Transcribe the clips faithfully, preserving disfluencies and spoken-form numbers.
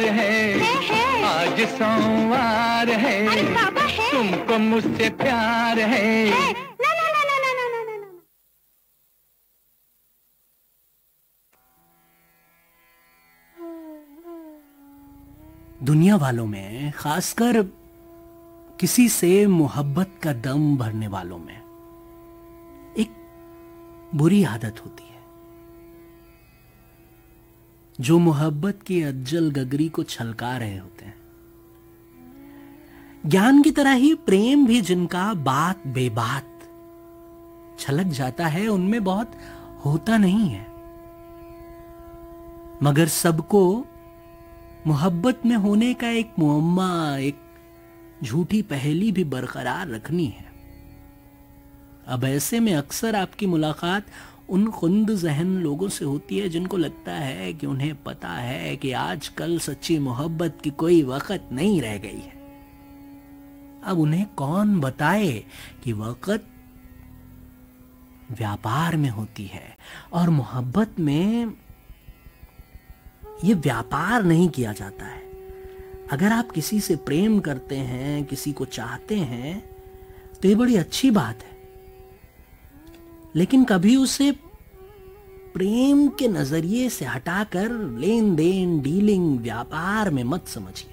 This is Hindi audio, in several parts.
है, है, है। आज सोमवार है, अरे बाबा है, तुमको मुझसे प्यार है, है। ना ना ना ना ना ना ना ना ना। दुनिया वालों में, खासकर किसी से मोहब्बत का दम भरने वालों में, एक बुरी आदत होती है जो मोहब्बत की अज्जल गगरी को छलका रहे होते हैं। ज्ञान की तरह ही प्रेम भी जिनका बात बेबात छलक जाता है, उनमें बहुत होता नहीं है, मगर सबको मोहब्बत में होने का एक मुअम्मा, एक झूठी पहेली भी बरकरार रखनी है। अब ऐसे में अक्सर आपकी मुलाकात उन खुंद जहन लोगों से होती है जिनको लगता है कि उन्हें पता है कि आजकल सच्ची मोहब्बत की कोई वक्त नहीं रह गई है। अब उन्हें कौन बताए कि वक्त व्यापार में होती है और मोहब्बत में यह व्यापार नहीं किया जाता है। अगर आप किसी से प्रेम करते हैं, किसी को चाहते हैं, तो ये बड़ी अच्छी बात है, लेकिन कभी उसे प्रेम के नजरिए से हटाकर लेन देन, डीलिंग, व्यापार में मत समझिए।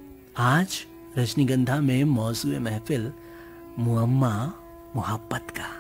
आज रजनीगंधा में मौजूए महफिल मुअम्मा मोहब्बत का।